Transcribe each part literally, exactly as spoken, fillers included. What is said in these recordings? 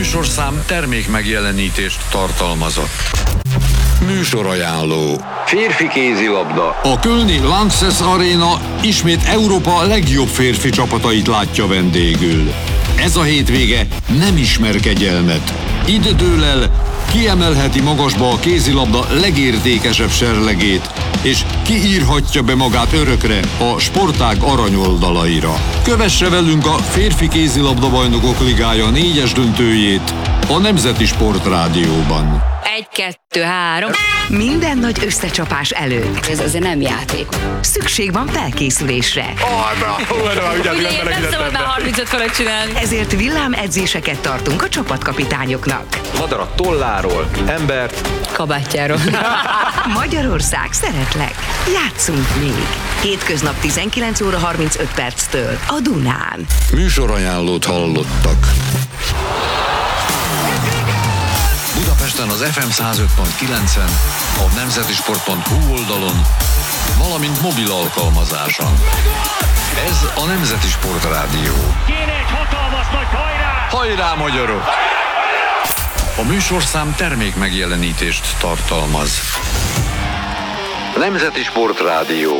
műsorszám termék megjelenítést tartalmazott. Műsorajánló. Férfi kézilabda. A kölni Lanxess Arena ismét Európa legjobb férfi csapatait látja vendégül. Ez a hétvége nem ismer kegyelmet. Itt dől el, kiemelheti magasba a kézilabda legértékesebb serlegét, és kiírhatja be magát örökre a sportág aranyoldalaira. Kövesse velünk a Férfi Kézilabda Bajnokok Ligája négyes döntőjét a Nemzeti Sportrádióban. Egy, kettő, három. Minden nagy összecsapás előtt. Ez azért nem játék. Szükség van felkészülésre. Ugye én nem szabad már harmincöt fölött csinálni. Ezért villámedzéseket tartunk a csapatkapitányoknak. Madarat tolláról, embert Kabátjáról. Magyarország, szeretlek. Játszunk még. Hétköznap tizenkilenc óra harmincöt perctől a Dunán. Műsorajánlót hallottak. Budapesten az ef em száz öt pont kilencen, a nemzetisport pont hu oldalon, valamint mobil alkalmazáson. Ez a Nemzeti Sportrádió. Kéne egy hatalmas nagy hajrá! Hajrá, magyarok! A műsorszám termék megjelenítést tartalmaz. Nemzeti Sportrádió.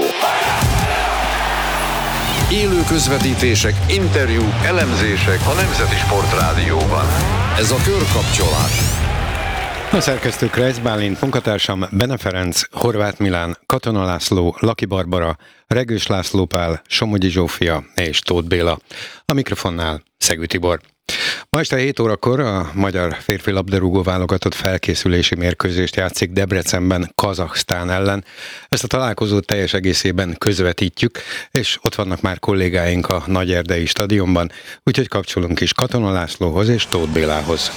Élő közvetítések, interjúk, elemzések a Nemzeti Sportrádióban. Ez a körkapcsolás. A szerkesztő Kreisz Bálint, munkatársam Bene Ferenc, Horváth Milán, Katona László, Laki Barbara, Regős László Pál, Somogyi Zsófia és Tóth Béla. A mikrofonnál Szegő Tibor. Ma este hét órakor a magyar férfi labdarúgó válogatott felkészülési mérkőzést játszik Debrecenben Kazaksztán ellen. Ezt a találkozót teljes egészében közvetítjük, és ott vannak már kollégáink a Nagyerdei stadionban, úgyhogy kapcsolunk is Katona Lászlóhoz és Tóth Bélához.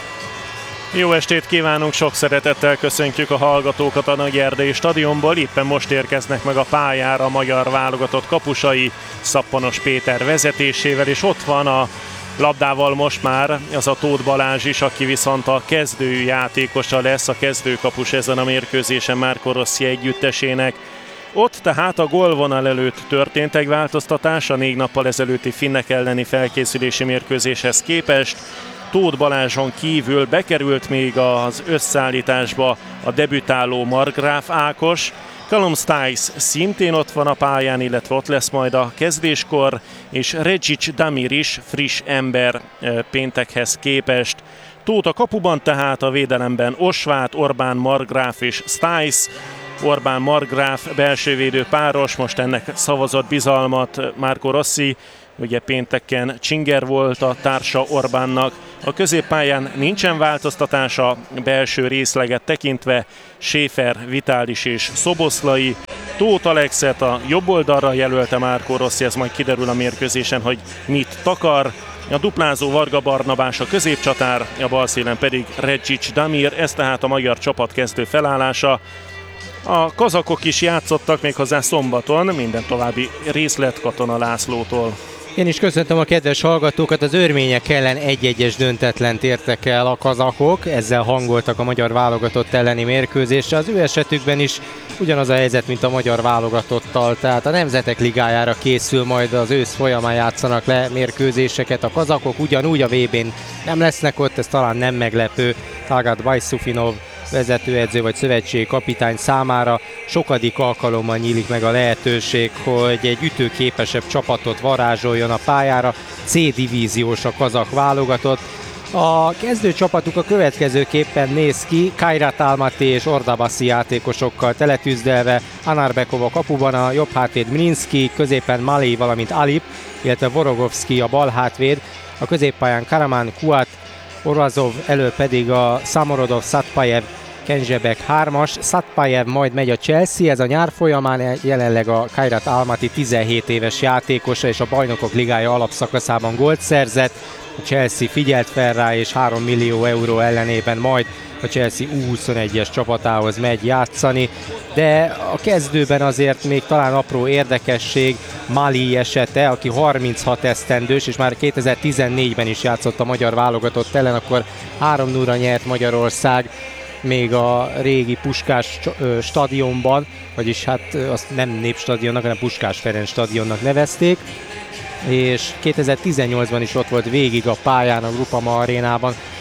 Jó estét kívánunk, sok szeretettel köszöntjük a hallgatókat a Nagyerdei stadionból. Éppen most érkeznek meg a pályára a magyar válogatott kapusai Szappanos Péter vezetésével, és ott van a labdával most már az a Tóth Balázs is, aki viszont a kezdő játékosa lesz, a kezdőkapus ezen a mérkőzésen Marco Rossi együttesének. Ott tehát a gólvonal előtt történt egy változtatás a négy nappal ezelőtti finnek elleni felkészülési mérkőzéshez képest. Tóth Balázson kívül bekerült még az összeállításba a debütáló Markgraf Ákos, Callum Stiles szintén ott van a pályán, illetve ott lesz majd a kezdéskor, és Reggic Damir is friss ember péntekhez képest. Tóth a kapuban, tehát a védelemben Osváth, Orbán Markgraf és Stiles. Orbán Markgraf belsővédő páros, most ennek szavazott bizalmat Marco Rossi, ugye pénteken Csinger volt a társa Orbánnak. A középpályán nincsen változtatása belső részleget tekintve, Schäfer, Vitális és Szoboszlai. Tóth Alexet a jobb oldalra jelölte Marco Rossi, ez majd kiderül a mérkőzésen, hogy mit takar. A duplázó Varga Barnabás a középcsatár, a bal szélen pedig Reggic Damir, ez tehát a magyar csapat kezdő felállása. A kazakok is játszottak méghozzá szombaton, minden további részlet Katona Lászlótól. Én is köszöntöm a kedves hallgatókat, az örmények ellen egy-egyes döntetlent értek el a kazakok, ezzel hangoltak a magyar válogatott elleni mérkőzésre. Az ő esetükben is ugyanaz a helyzet, mint a magyar válogatottal, tehát a Nemzetek Ligájára készül, majd az ősz folyamán játszanak le mérkőzéseket. A kazakok ugyanúgy a vé bén nem lesznek ott, ez talán nem meglepő. Tagat Vajszufinov vezetőedző vagy szövetségi kapitány számára sokadik alkalommal nyílik meg a lehetőség, hogy egy ütőképesebb csapatot varázsoljon a pályára. C-divíziós a kazak válogatott. A kezdőcsapatuk a következőképpen néz ki, Kairat Almaty és Ordabasi játékosokkal teletűzdelve, Anarbekov a kapuban, a jobb hátvéd Mlinski, középen Mali, valamint Alip, illetve Vorogovski a bal hátvéd, a középpályán Karaman, Kuat, Orazov, elő pedig a Samorodov, Satpajev, Kenzsebek hármas. Satpajev majd megy a Chelsea, ez a nyár folyamán, jelenleg a Kairat Almaty tizenhét éves játékosa, és a Bajnokok Ligája alapszakaszában gólt szerzett. A Chelsea figyelt fel rá, és három millió euró ellenében majd a Chelsea U huszonegyes csapatához megy játszani, de a kezdőben azért még talán apró érdekesség Mali esete, aki harminchat esztendős, és már kétezer-tizennégyben is játszott a magyar válogatott ellen, akkor három nulla nyert Magyarország, még a régi Puskás stadionban, vagyis hát azt nem Népstadionnak, hanem Puskás Ferenc stadionnak nevezték, és kétezer-tizennyolcban is ott volt végig a pályán, a Groupama arénában.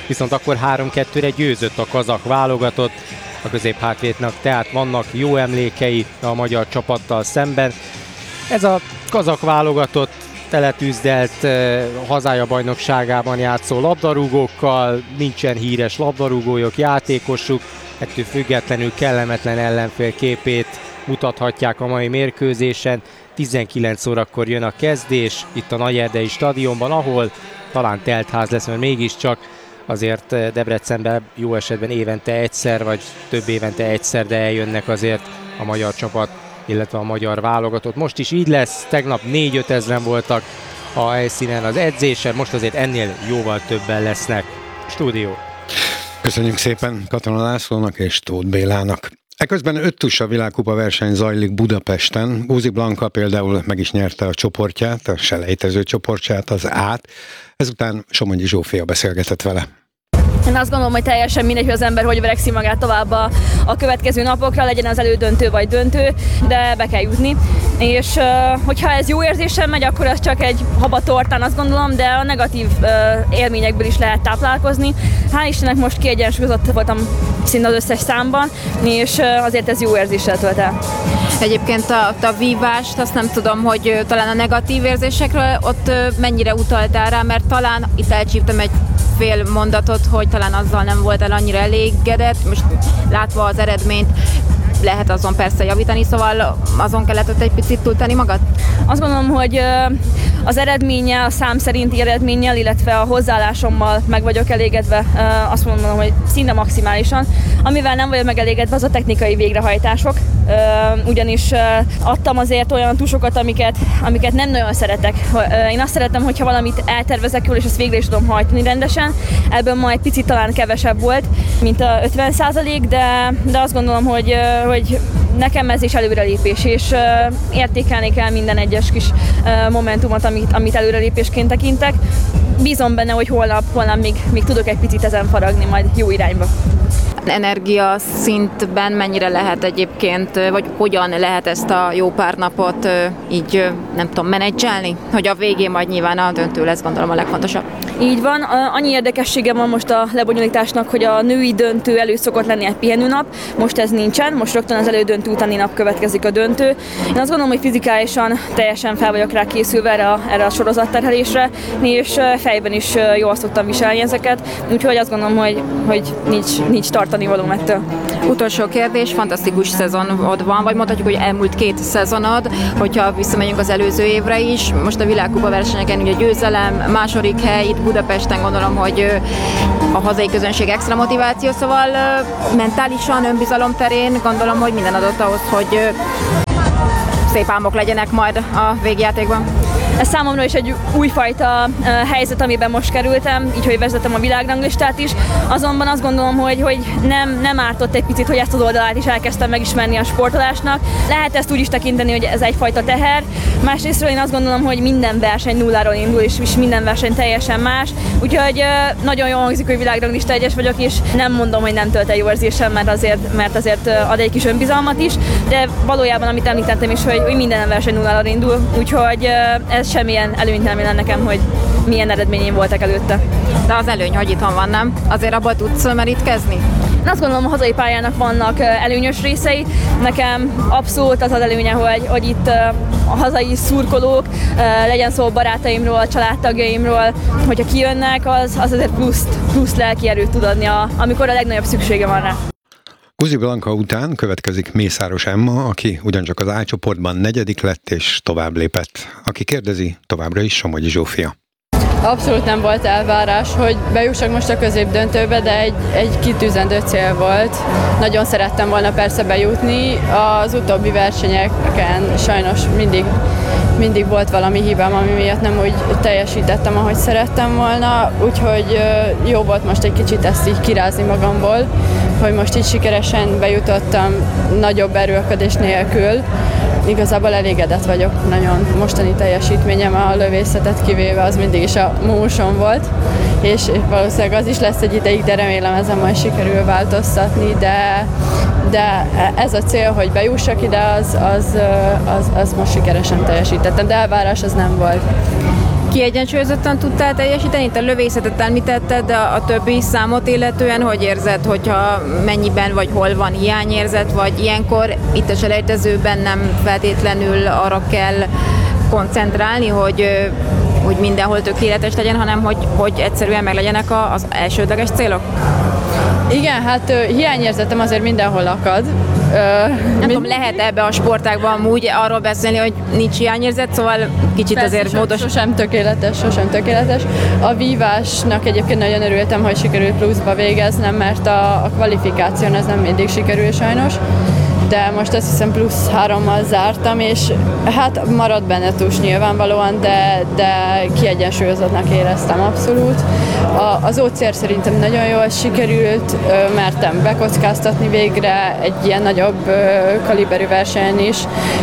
viszont akkor három kettőre győzött a kazak válogatott, a középhátvédnek tehát vannak jó emlékei a magyar csapattal szemben. Ez a kazak válogatott teletűzdelt eh, hazája bajnokságában játszó labdarúgókkal, nincsen híres labdarúgójuk, játékosuk, ettől függetlenül kellemetlen ellenfél képét mutathatják a mai mérkőzésen. tizenkilenc órakor jön a kezdés itt a Nagyerdei stadionban, ahol talán teltház lesz, mert mégiscsak azért Debrecenben jó esetben évente egyszer, vagy több évente egyszer, de eljönnek azért a magyar csapat, illetve a magyar válogatott. Most is így lesz, tegnap négy-öt ezren voltak a helyszínen az edzésen, most azért ennél jóval többen lesznek. Stúdió. Köszönjük szépen Katona Lászlónak és Tóth Bélának. Eközben öttusa világkupa verseny zajlik Budapesten. Guzi Blanka például meg is nyerte a csoportját, a selejtező csoportját, az át. Ezután Somogyi Zsófia beszélgetett vele. Én azt gondolom, hogy teljesen mindegy, hogy az ember hogy verekszi magát tovább a, a következő napokra, legyen az elődöntő vagy döntő, de be kell jutni. És uh, hogyha ez jó érzéssel megy, akkor ez csak egy haba tortán, azt gondolom, de a negatív uh, élményekből is lehet táplálkozni. Hál' Istennek most kiegyensúlyozott voltam szinte az összes számban, és uh, azért ez jó érzéssel tölt el. Egyébként a, a vívást, azt nem tudom, hogy uh, talán a negatív érzésekről ott uh, mennyire utaltál rá, mert talán itt elcsíptem egy fél mondatot, hogy talán azzal nem volt el annyira elégedett, most látva az eredményt, lehet azon persze javítani, szóval azon kellett ott egy picit túltenni magad? Azt gondolom, hogy az eredménnyel, a szám szerinti eredménnyel, illetve a hozzáállásommal meg vagyok elégedve, azt mondom, hogy szinte maximálisan. Amivel nem vagyok megelégedve, az a technikai végrehajtások, ugyanis adtam azért olyan tusokat, amiket, amiket nem nagyon szeretek. Én azt szeretem, hogyha valamit eltervezek jól, és azt végre is tudom hajtani rendesen. Ebből ma egy picit talán kevesebb volt, mint a ötven százalék, de, de azt gondolom, hogy, hogy nekem ez is előrelépés, és értékelni kell minden egyes kis momentumot, amit, amit előrelépésként tekintek. Bízom benne, hogy holnap, holnap még, még tudok egy picit ezen faragni majd jó irányba. Energia szintben mennyire lehet egyébként, vagy hogyan lehet ezt a jó pár napot így, nem tudom, menedzselni? Hogy a végén majd nyilván a döntő lesz, gondolom, a legfontosabb. Így van, annyi érdekessége van most a lebonyolításnak, hogy a női döntő előtt szokott lenni egy pihenőnap, most ez nincsen, most rögtön az elődöntő utáni nap következik a döntő. Én azt gondolom, hogy fizikálisan teljesen fel vagyok rá készülve erre a, erre a sorozatterhelésre, és fejben is jól szoktam viselni ezeket, úgyhogy azt gondolom, hogy, hogy nincs, nincs tartani valóm ettől. Utolsó kérdés, fantasztikus szezonod van, vagy mondhatjuk, hogy elmúlt két szezonod, hogyha visszamegyünk az előző évre is, most a világkupa versenyeken ugye győzelem, második hely, itt Budapesten gondolom, hogy a hazai közönség extra motiváció, szóval mentálisan, önbizalom terén gondolom, hogy minden adott ahhoz, hogy szép álmok legyenek majd a végjátékban. Ez számomra is egy újfajta uh, helyzet, amiben most kerültem, így, hogy vezetem a világranglistát is. Azonban azt gondolom, hogy, hogy nem, nem ártott egy picit, hogy ezt az oldalát is elkezdtem megismerni a sportolásnak. Lehet ezt úgy is tekinteni, hogy ez egyfajta teher. Másrésztről én azt gondolom, hogy minden verseny nulláról indul, és, és minden verseny teljesen más. Úgyhogy uh, nagyon jól hangzik, hogy világranglista egyes vagyok, és nem mondom, hogy nem tölt el jó érzésem, mert azért, mert azért uh, ad egy kis önbizalmat is. De valójában, amit említettem is, hogy, hogy minden verseny nulláról indul. Úgyhogy uh, ez semmilyen előnyt nem jelent nekem, hogy milyen eredményeim voltak előtte. De az előny, hogy itthon van, nem? Azért abból tudsz merítkezni? Én azt gondolom, a hazai pályának vannak előnyös részei. Nekem abszolút az az előnye, hogy, hogy itt a hazai szurkolók, legyen szó barátaimról, családtagjaimról, hogyha kijönnek, az, az azért plusz, plusz lelki erőt tud adni, a, amikor a legnagyobb szüksége van rá. Guzi Blanka után következik Mészáros Emma, aki ugyancsak az A csoportban negyedik lett és tovább lépett. Aki kérdezi, továbbra is Somogyi Zsófia. Abszolút nem volt elvárás, hogy bejussak most a középdöntőbe, de egy, egy kitűzendő cél volt. Nagyon szerettem volna persze bejutni. Az utóbbi versenyeken sajnos mindig, mindig volt valami hibám, ami miatt nem úgy teljesítettem, ahogy szerettem volna. Úgyhogy jó volt most egy kicsit ezt így kirázni magamból, hogy most így sikeresen bejutottam nagyobb erőlködés nélkül. Igazából elégedett vagyok nagyon mostani teljesítményem, a lövészetet kivéve az mindig is a múlson volt, és valószínűleg az is lesz egy ideig, de remélem ezen majd sikerül változtatni, de, de ez a cél, hogy bejussak ide, az, az, az, az most sikeresen teljesítettem, de elvárás az nem volt. kiegyensúlyozottan tudtál teljesíteni? Itt a lövészetet említetted, de a többi számot illetően hogy érzed, hogyha mennyiben vagy hol van hiányérzet, vagy ilyenkor itt a selejtezőben nem feltétlenül arra kell koncentrálni, hogy, hogy mindenhol tökéletes legyen, hanem hogy, hogy egyszerűen meglegyenek az elsődleges célok? Igen, hát hiányérzetem azért mindenhol akad. Nem tudom, lehet ebbe a sportágban úgy arról beszélni, hogy nincs hiányérzet, szóval kicsit Persze, azért módos. Sosem tökéletes, sosem tökéletes. A vívásnak egyébként nagyon örültem, hogy sikerült pluszba végeznem, mert a, a kvalifikáción ez nem mindig sikerül sajnos. De most azt hiszem plusz hárommal zártam, és hát maradt benne tus nyilvánvalóan, de, de kiegyensúlyozottnak éreztem abszolút. A, az o cé er szerintem nagyon jól sikerült, mertem bekockáztatni végre egy ilyen nagyobb kaliberű versenyen is.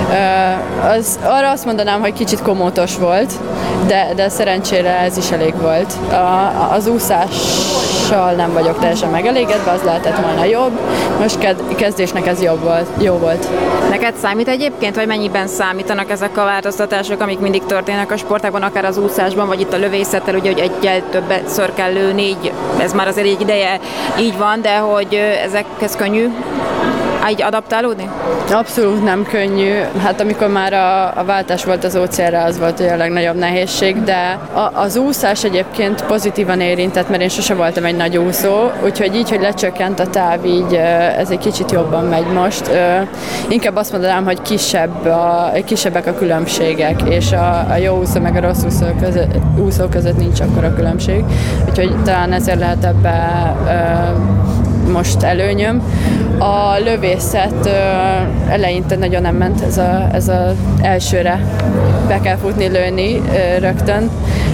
Az, arra azt mondanám, hogy kicsit komótos volt, de, de szerencsére ez is elég volt. A, az úszással nem vagyok teljesen megelégedve, az lehetett volna jobb. Most kezdésnek ez jobb volt. Jó volt. Neked számít egyébként, vagy mennyiben számítanak ezek a változtatások, amik mindig történnek a sportágban, akár az úszásban, vagy itt a lövészettel, ugye, hogy egyel többször kell lőni, így, ez már azért egy ideje így van, de hogy ezekhez könnyű így adaptálódni? Abszolút nem könnyű. Hát amikor már a, a váltás volt az o cé er-re, az volt a legnagyobb nehézség, de a, az úszás egyébként pozitívan érintett, mert én sose voltam egy nagy úszó, úgyhogy így, hogy lecsökkent a táv, így ez egy kicsit jobban megy most. Inkább azt mondanám, hogy kisebb a, kisebbek a különbségek, és a, a jó úszó meg a rossz úszó között, úszó között nincs akkora különbség, úgyhogy talán ezért lehet ebbe most előnyöm. A lövészet uh, eleinte nagyon nem ment, ez az ez a elsőre be kell futni, lőni uh, rögtön.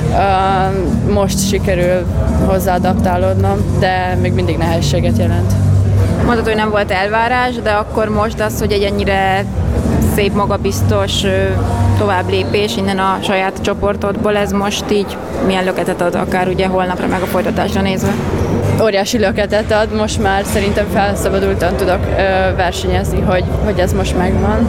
Uh, most sikerül hozzáadaptálódnom, de még mindig nehézséget jelent. Mondtad, hogy nem volt elvárás, de akkor most az, hogy egy ennyire szép, magabiztos tovább lépés innen a saját csoportodból, ez most így milyen löketet ad akár ugye holnapra meg a folytatásra nézve? Óriási löketet ad, most már szerintem felszabadultan tudok ö, versenyezni, hogy, hogy ez most megvan.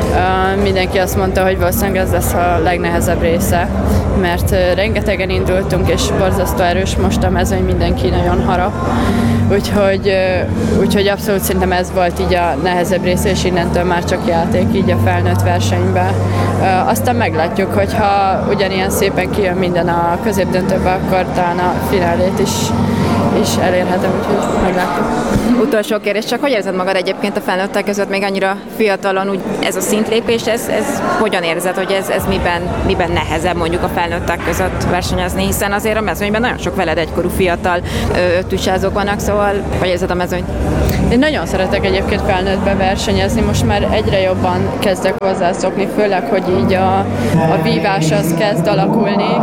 Ö, mindenki azt mondta, hogy valószínűleg ez lesz a legnehezebb része, mert ö, rengetegen indultunk, és borzasztó erős most a mezőny, mindenki nagyon harap. Úgyhogy, ö, úgyhogy abszolút szerintem ez volt így a nehezebb része, és innentől már csak játék így a felnőtt versenyben. Ö, aztán meglátjuk, hogyha ugyanilyen szépen kijön minden a középdöntőbe, akkor talán a finálét is is elérhetem, úgyhogy meglátjuk. Utolsó kérdés, csak hogy érzed magad egyébként a felnőttek között még annyira fiatalon, úgy ez a szintlépés, ez, ez hogyan érzed, hogy ez, ez miben, miben nehezebb mondjuk a felnőttek között versenyezni, hiszen azért a mezőnyben nagyon sok veled egykorú fiatal tücsázók vannak, szóval hogy érzed a mezőnyt? Én nagyon szeretek egyébként felnőttbe versenyezni, most már egyre jobban kezdek hozzászokni, főleg, hogy így a, a vívás az kezd alakulni,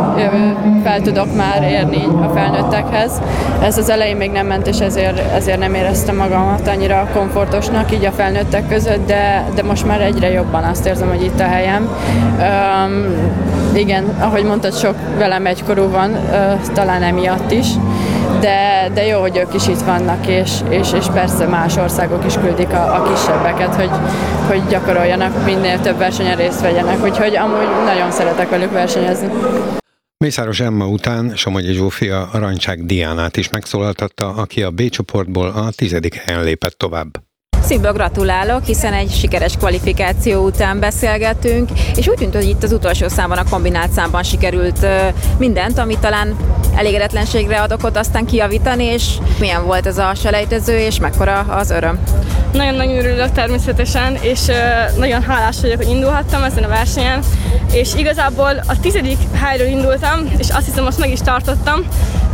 fel tudok már érni a felnőttekhez. Ez az elején még nem ment, és ezért, ezért nem éreztem magamat annyira komfortosnak így a felnőttek között, de, de most már egyre jobban azt érzem, hogy itt a helyem. Um, igen, ahogy mondtad, sok velem egykorú van, uh, talán emiatt is. De, de jó, hogy ők is itt vannak, és, és, és persze más országok is küldik a, a kisebbeket, hogy, hogy gyakoroljanak, minél több versenyen részt vegyenek, úgyhogy amúgy nagyon szeretek velük versenyezni. Mészáros Emma után Somogyi Zsófia Arancsák Diánát is megszólaltatta, aki a B csoportból a tizedik helyen lépett tovább. Szívből gratulálok, hiszen egy sikeres kvalifikáció után beszélgetünk, és úgy tűnt, hogy itt az utolsó számban, a kombinált számban sikerült mindent, ami talán elégedetlenségre ad okot aztán kijavítani, és milyen volt ez a selejtező, és mekkora az öröm? Nagyon-nagyon örülök természetesen, és nagyon hálás vagyok, hogy indulhattam ezen a versenyen, és igazából a tizedik helyről indultam, és azt hiszem, azt meg is tartottam.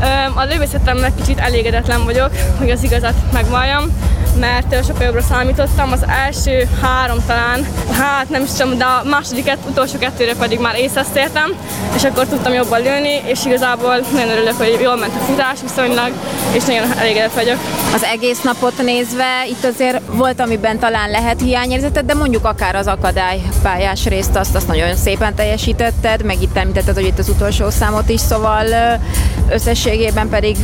A lövészetemmel kicsit elégedetlen vagyok, hogy az igazat megvalljam, mert sokkal jobbra számítottam, az első három talán, hát nem is tudom, de a második, utolsó kettőre pedig már észhez tértem, és akkor tudtam jobban lőni, és igazából nagyon örülök, hogy jól ment a futás viszonylag, és nagyon elégedett vagyok. Az egész napot nézve itt azért volt, amiben talán lehet hiányérzeted, de mondjuk akár az akadálypályás részt, azt, azt nagyon szépen teljesítetted, meg itt említetted, hogy itt az utolsó számot is, szóval összességében pedig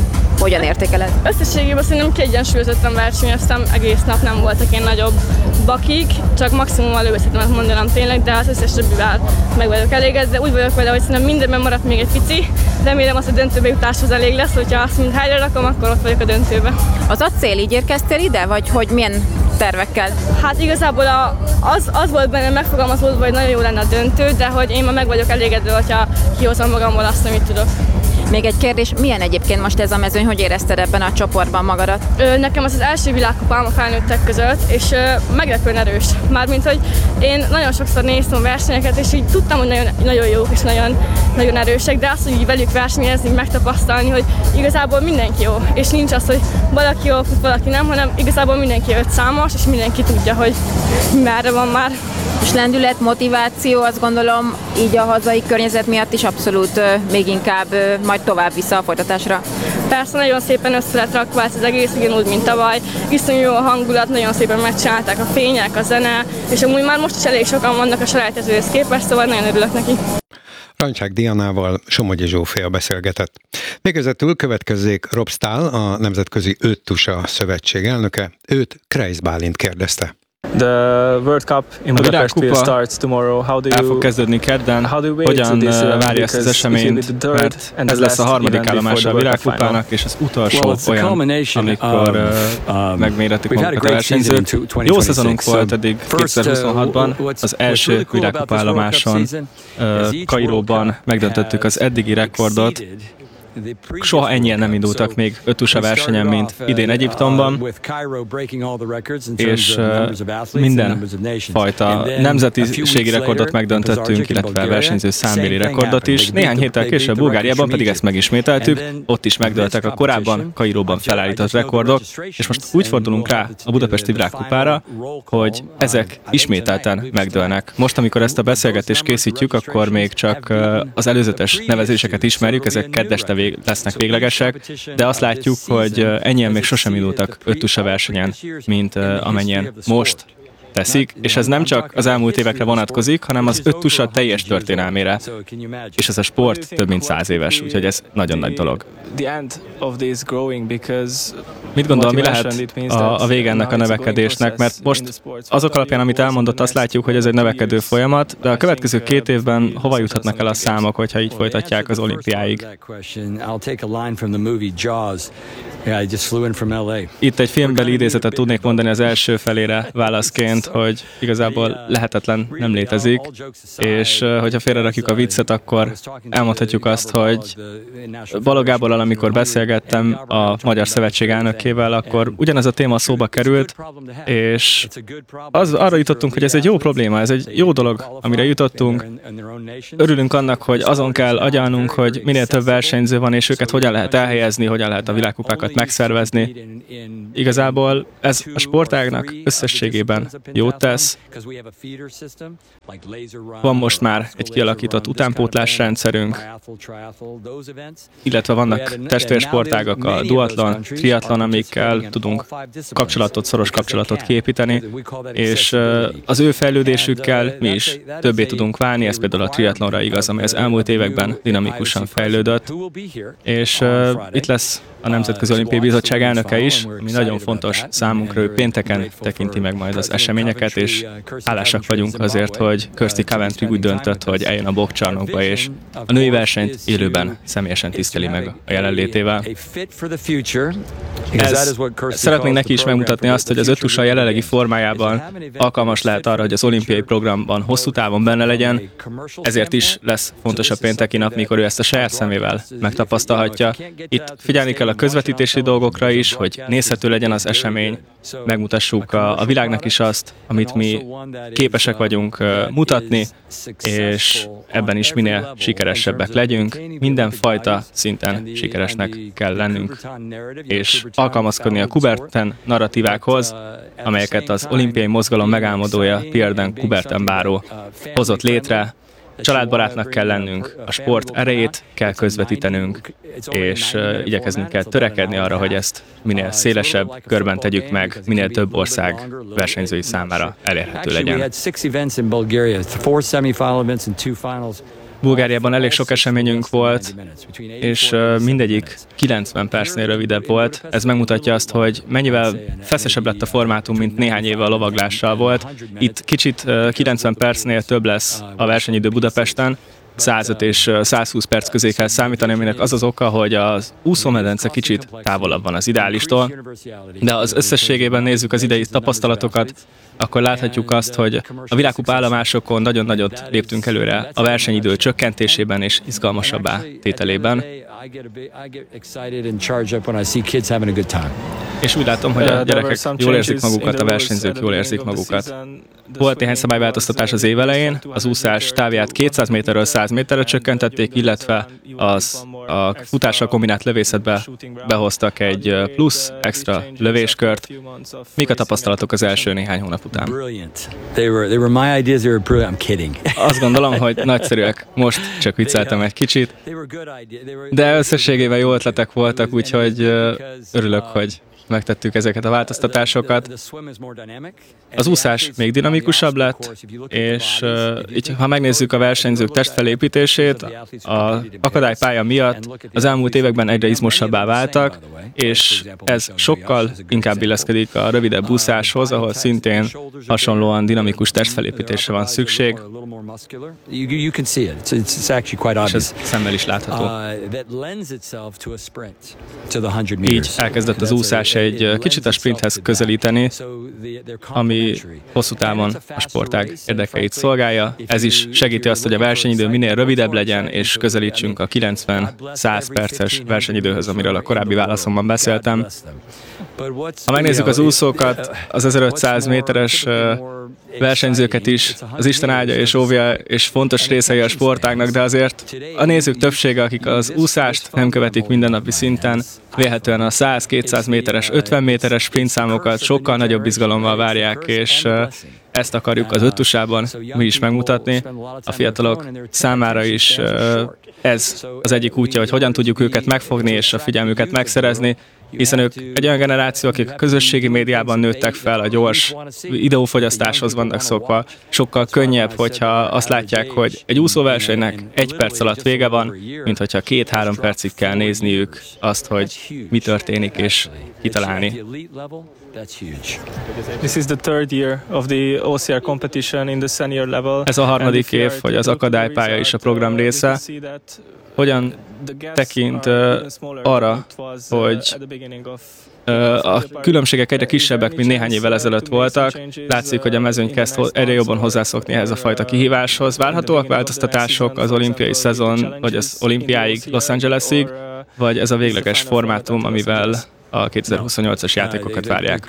hogyan értékeled? Összességében szerintem kiegyensúlyozottan versenyeztem, egész nap nem voltak ilyen nagyobb bakik, csak maximum a lövészetemet mondanám tényleg, de az összes többivel meg vagyok elégedve. Úgy vagyok vele, hogy szerintem mindenben maradt még egy pici. Remélem azt a döntőbe jutáshoz elég lesz, hogyha azt mind helyre rakom, akkor ott vagyok a döntőbe. Az a cél, így érkeztél ide, vagy hogy milyen tervekkel? Hát igazából a, az, az volt benne megfogalmazódva, hogy nagyon jó lenne a döntő, de hogy én már meg vagyok elégedve, hogyha kihozom magamból azt, amit tudok. Még egy kérdés, milyen egyébként most ez a mezőny, hogy érezted ebben a csoportban magadat? Ö, nekem az az első világkupám a felnőttek között, és ö, meglepően erős. Mármint, hogy én nagyon sokszor néztem a versenyeket, és így tudtam, hogy nagyon, nagyon jók és nagyon, nagyon erősek, de azt, hogy így velük versenyezni, megtapasztalni, hogy igazából mindenki jó, és nincs az, hogy valaki jó fut, valaki nem, hanem igazából mindenki öt számos, és mindenki tudja, hogy merre van már. És lendület, motiváció, azt gondolom, így a hazai környezet miatt is abszolút ö, még inkább ö, majd tovább vissza a folytatásra. Persze nagyon szépen össze lett rakva ez az egész, ugyanúgy, mint tavaly. Iszonyú jó a hangulat, nagyon szépen megcsinálták a fények, a zene, és amúgy már most is elég sokan vannak a selejtezőhöz képest, szóval nagyon örülök neki. Rancsák Dianával Somogyi Zsófia beszélgetett. Végezetül következzék Rob Stahl, a Nemzetközi Öttusa Szövetség elnöke. Őt Kreis Bálint kérdezte. The World Cup in Budapest will start tomorrow. How do you, el fog kezdődni kedden. Hogyan várja ezt az eseményt? Mert ez lesz a harmadik állomása a világkupának, és az utolsó olyan, amikor uh, megmérettük magukat a versenyzőt. Jó szezonunk volt eddig kétezer-huszonhatban, az első világkupa állomáson uh, Kairóban megdöntöttük az eddigi rekordot. Soha ennyien nem indultak még ötusa versenyen, mint idén Egyiptomban, és uh, minden fajta nemzetiségi rekordot megdöntöttünk, illetve versenyző számbéli rekordot is. Néhány héttel később Bulgáriában pedig ezt megismételtük, ott is megdőltek a korábban Kairóban felállított rekordok, és most úgy fordulunk rá a budapesti világkupára, hogy ezek ismételten megdőlnek. Most, amikor ezt a beszélgetést készítjük, akkor még csak uh, az előzetes nevezéseket ismerjük, ezek keddeste vég, lesznek véglegesek, de azt látjuk, hogy ennyien még sosem indultak öttusa versenyen, mint uh, amennyien most teszik, és ez nem csak az elmúlt évekre vonatkozik, hanem az öttusa teljes történelmére. És ez a sport több mint száz éves, úgyhogy ez nagyon nagy dolog. Mit gondol, mi lehet a, a vége ennek a növekedésnek? Mert most azok alapján, amit elmondott, azt látjuk, hogy ez egy növekedő folyamat, de a következő két évben hova juthatnak el a számok, hogyha így folytatják az olimpiáig? Itt egy filmbeli idézetet tudnék mondani az első felére válaszként, hogy igazából lehetetlen nem létezik, és hogyha félrerakjuk a viccet, akkor elmondhatjuk azt, hogy Balogh Gáborral, amikor beszélgettem a Magyar Szövetség elnökével, akkor ugyanez a téma szóba került, és az, arra jutottunk, hogy ez egy jó probléma, ez egy jó dolog, amire jutottunk. Örülünk annak, hogy azon kell agyalnunk, hogy minél több versenyző van, és őket hogyan lehet elhelyezni, hogyan lehet a világkupákat megszervezni. Igazából ez a sportágnak összességében jót tesz. Van most már egy kialakított utánpótlás rendszerünk, illetve vannak testvérsportágak, a duatlon, triatlon, amikkel tudunk kapcsolatot, szoros kapcsolatot kiépíteni, és az ő fejlődésükkel mi is többé tudunk válni, ez például a triatlonra igaz, amely az elmúlt években dinamikusan fejlődött, és uh, itt lesz a Nemzetközi Olimpiai Bizottság elnöke is, ami nagyon fontos számunkra, ő pénteken tekinti meg majd az eseményeket, és hálásak vagyunk azért, hogy Kirsty Coventry úgy döntött, hogy eljön a boxcsarnokba, és a női versenyt élőben személyesen tiszteli meg a jelenlétével. Ez, szeretnénk neki is megmutatni azt, hogy az öttusa jelenlegi formájában alkalmas lehet arra, hogy az olimpiai programban hosszú távon benne legyen, ezért is lesz fontos a pénteki nap, mikor ő ezt a saját szemével megtapasztalhatja. Itt figyelni kell a közvetítési dolgokra is, hogy nézhető legyen az esemény, megmutassuk a, a világnak is azt, amit mi képesek vagyunk uh, mutatni, és ebben is minél sikeresebbek legyünk. Mindenfajta szinten sikeresnek kell lennünk, és alkalmazkodni a Coubertin narratívákhoz, amelyeket az olimpiai mozgalom megálmodója Pierre de Coubertin-Barrot hozott létre. Családbarátnak kell lennünk, a sport erejét kell közvetítenünk, és uh, igyekeznünk kell törekedni arra, hogy ezt minél szélesebb körben tegyük meg, minél több ország versenyzői számára elérhető legyen. Bulgáriában elég sok eseményünk volt, és mindegyik kilencven percnél rövidebb volt. Ez megmutatja azt, hogy mennyivel feszesebb lett a formátum, mint néhány éve a lovaglással volt. Itt kicsit kilencven percnél több lesz a versenyidő Budapesten, százöt és százhúsz perc közé kell számítani, aminek az az oka, hogy az úszómedence kicsit távolabb van az ideálistól, de az összességében nézzük az idei tapasztalatokat, akkor láthatjuk azt, hogy a világkupa állomásokon nagyon nagyot léptünk előre a versenyidő csökkentésében és izgalmasabbá tételében. És úgy látom, hogy a gyerekek jól érzik magukat, a versenyzők jól érzik magukat. Volt néhány szabályváltoztatás az év elején, az úszás távját kétszáz méterről száz méterre csökkentették, illetve az, a futással kombinált lövészetbe behoztak egy plusz extra lövéskört. Mik a tapasztalatok az első néhány hónap után? Azt gondolom, hogy nagyszerűek. Most csak vicceltem egy kicsit, de összességében jó ötletek voltak, úgyhogy örülök, hogy megtettük ezeket a változtatásokat. Az úszás még dinamikusabb lett, és uh, így, ha megnézzük a versenyzők testfelépítését, az akadálypálya miatt az elmúlt években egyre izmosabbá váltak, és ez sokkal inkább illeszkedik a rövidebb úszáshoz, ahol szintén hasonlóan dinamikus testfelépítésre van szükség, és ez szemmel is látható. Így elkezdett az úszás egy kicsit a sprinthez közelíteni, ami hosszú távon a sportág érdekeit szolgálja. Ez is segíti azt, hogy a versenyidő minél rövidebb legyen, és közelítsünk a kilencven-száz perces versenyidőhöz, amiről a korábbi válaszomban beszéltem. Ha megnézzük az úszókat, az ezerötszáz méteres versenyzőket is, az Isten áldja és óvja és fontos részei a sportágnak, de azért a nézők többsége, akik az úszást nem követik mindennapi szinten, vélhetően a száz-kétszáz méteres, ötven méteres sprintszámokat sokkal nagyobb izgalommal várják, és ezt akarjuk az öttusában mi is megmutatni. A fiatalok számára is ez az egyik útja, hogy hogyan tudjuk őket megfogni és a figyelmüket megszerezni, hiszen ők egy olyan generáció, akik a közösségi médiában nőttek fel, a gyors videófogyasztáshoz vannak szokva. Sokkal könnyebb, hogyha azt látják, hogy egy úszóversenynek egy perc alatt vége van, mint hogyha két-három percig kell nézniük azt, hogy mi történik, és kitalálni. This is the third year of the O C R competition in the senior level. Ez a harmadik év, hogy az akadálypálya is a program része. Hogyan tekint uh, arra, hogy uh, a különbségek egyre kisebbek, mint néhány évvel ezelőtt voltak. Látszik, hogy a mezőny kezd egyre jobban hozzászokni ehhez a fajta kihíváshoz. Várhatóak változtatások az olimpiai szezon, vagy az olimpiáig, Los Angelesig, vagy ez a végleges formátum, amivel a kétezer-huszonnyolcas játékokat várják?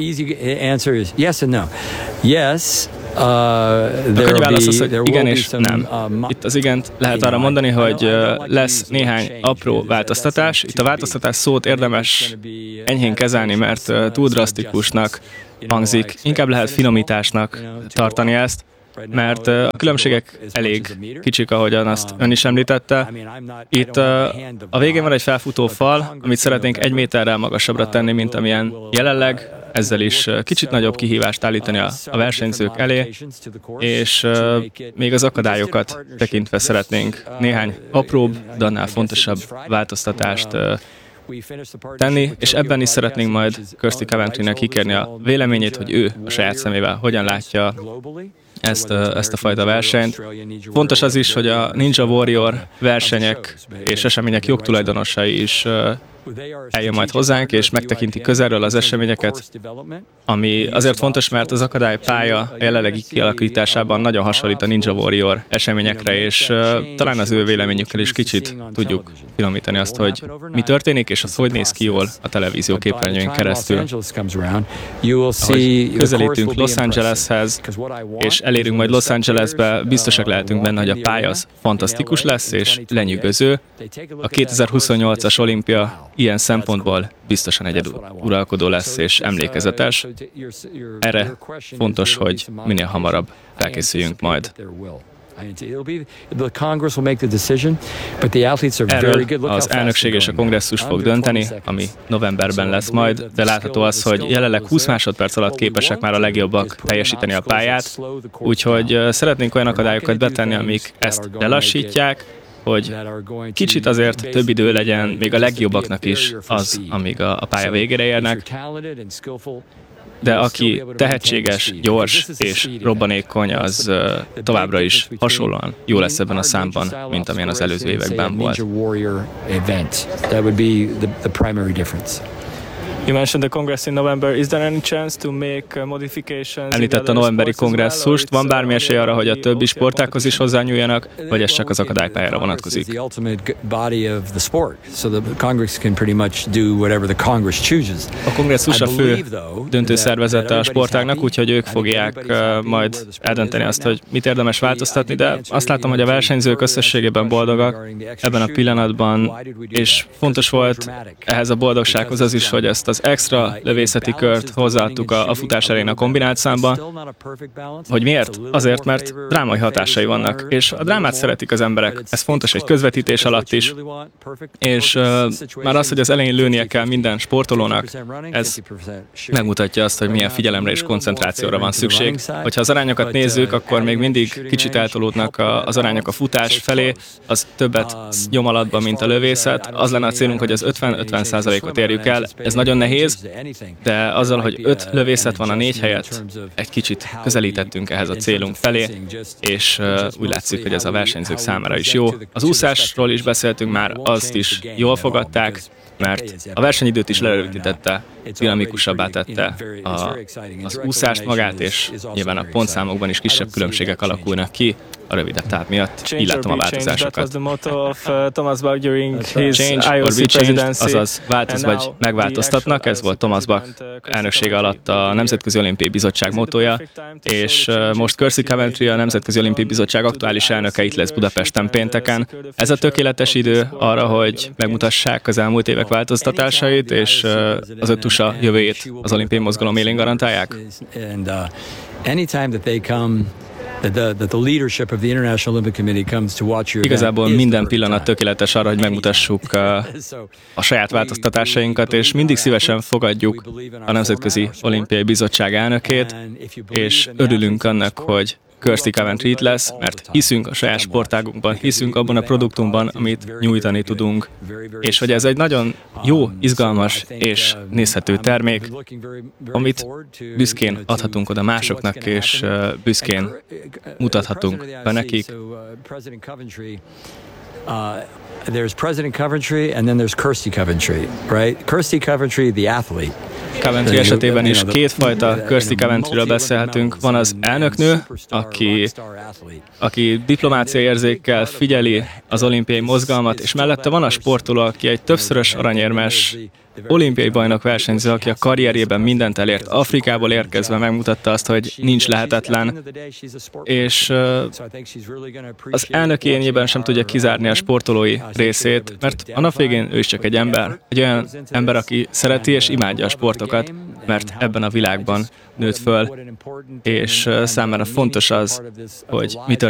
A könnyű válasz az, hogy igen és nem. Itt az igent lehet arra mondani, hogy lesz néhány apró változtatás. Itt a változtatás szót érdemes enyhén kezelni, mert túl drasztikusnak hangzik. Inkább lehet finomításnak tartani ezt, mert a különbségek elég kicsik, ahogyan azt ön is említette. Itt a végén van egy felfutó fal, amit szeretnénk egy méterrel magasabbra tenni, mint amilyen jelenleg. Ezzel is kicsit nagyobb kihívást állítani a, a versenyzők elé, és uh, még az akadályokat tekintve szeretnénk néhány apróbb, de annál fontosabb változtatást uh, tenni, és ebben is szeretnénk majd Kirsty Coventrynek kikérni a véleményét, hogy ő a saját szemével hogyan látja ezt, ezt a fajta versenyt. Fontos az is, hogy a Ninja Warrior versenyek és események jogtulajdonosai is eljön majd hozzánk, és megtekinti közelről az eseményeket, ami azért fontos, mert az akadálypálya jelenlegi kialakításában nagyon hasonlít a Ninja Warrior eseményekre, és uh, talán az ő véleményükkel is kicsit tudjuk finomítani azt, hogy mi történik, és az hogy néz ki jól a televízió képernyőn keresztül. Ahogy közelítünk Los Angeleshez, és elérünk majd Los Angelesbe, biztosak lehetünk benne, hogy a pálya az fantasztikus lesz, és lenyűgöző. A kétezer-huszonnyolcas olimpia ilyen szempontból biztosan egyeduralkodó lesz és emlékezetes. Erre fontos, hogy minél hamarabb felkészüljünk majd. Erről az elnökség és a kongresszus fog dönteni, ami novemberben lesz majd, de látható az, hogy jelenleg húsz másodperc alatt képesek már a legjobbak teljesíteni a pályát, úgyhogy szeretnénk olyan akadályokat betenni, amik ezt lelassítják, hogy kicsit azért több idő legyen még a legjobbaknak is az, amíg a, a pálya végére érnek, de aki tehetséges, gyors és robbanékony, az uh, továbbra is hasonlóan jó lesz ebben a számban, mint amilyen az előző években volt. You mentioned the Congress in November. Is there any chance to make modifications? Említett a novemberi kongresszust. Van bármi esély arra, hogy a többi sportághoz is hozzányúljanak, vagy ez csak az akadálypályára vonatkozik? A kongresszus a fő döntőszervezete a sportágnak, úgyhogy ők fogják majd eldönteni azt, hogy mit érdemes változtatni, de azt látom, hogy a versenyzők összességében boldogak ebben a pillanatban, és fontos volt ehhez a boldogsághoz az is, hogy ezt az extra lövészeti kört hozzáadtuk a, a futás elején a kombinált számba. Hogy miért? Azért, mert drámai hatásai vannak, és a drámát szeretik az emberek. Ez fontos egy közvetítés alatt is, és uh, már az, hogy az elején lőnie kell minden sportolónak, ez megmutatja azt, hogy milyen figyelemre és koncentrációra van szükség. Hogyha az arányokat nézzük, akkor még mindig kicsit eltolódnak a, az arányok a futás felé, az többet nyom alatban, mint a lövészet. Az lenne a célunk, hogy az ötven-ötven százalékot érjük el. Ez nagyon nehéz, de azzal, hogy öt lövészet van a négy helyett, egy kicsit közelítettünk ehhez a célunk felé, és uh, úgy látszik, hogy ez a versenyzők számára is jó. Az úszásról is beszéltünk már, azt is jól fogadták, mert a versenyidőt is lerövidítette, dinamikusabbá tette a, az úszást magát, és nyilván a pontszámokban is kisebb különbségek alakulnak ki a rövidebb távt miatt. Így látom a változásokat. Change or be changed, azaz változ vagy megváltoztatnak, ez volt Thomas Bach elnöksége alatt a Nemzetközi Olimpiai Bizottság mottója, és most Kersey Coventry, a Nemzetközi Olimpiai Bizottság aktuális elnöke itt lesz Budapesten pénteken. Ez a tökéletes idő arra, hogy megmutassák az elmúlt évek változtatásait, és az öttusa jövőjét az olimpiai mozgalom élén garantálják. Igazából minden pillanat tökéletes arra, hogy megmutassuk a, a saját változtatásainkat, és mindig szívesen fogadjuk a Nemzetközi Olimpiai Bizottság elnökét, és örülünk annak, hogy Kersey Coventry itt lesz, mert hiszünk a saját sportágunkban, hiszünk abban a produktumban, amit nyújtani tudunk, és hogy ez egy nagyon jó, izgalmas és nézhető termék, amit büszkén adhatunk oda másoknak, és büszkén mutathatunk be nekik. There's President Coventry, and then there's Kersey Coventry, right? Kersey Coventry, the athlete. Coventry esetében is kétfajta Kersey Coventryről beszélhetünk. Van az elnöknő, aki, aki diplomáciai érzékkel figyeli az olimpiai mozgalmat, és mellette van a sportoló, aki egy többszörös aranyérmes olimpiai bajnok versenyző, aki a karrierjében mindent elért. Afrikából érkezve megmutatta azt, hogy nincs lehetetlen, és uh, az elnök ilyenjében sem tudja kizárni a sportolói részét, mert a nap végén ő is csak egy ember, egy olyan ember, aki szereti és imádja a sportokat, mert ebben a világban nőtt föl, és uh, számára fontos az, hogy mi történik